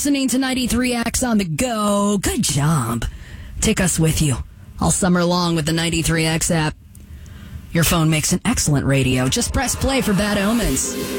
listening to 93X on the go. Good job. Take us with you all summer long with the 93X app. Your phone makes an excellent radio. Just press play for Bad Omens.